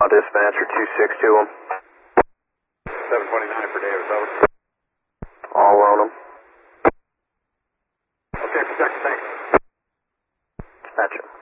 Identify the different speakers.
Speaker 1: Dispatcher 2-6 to him.
Speaker 2: 729 for Davis, over.
Speaker 1: All on him.
Speaker 2: Okay, protect, thanks.
Speaker 1: Dispatcher.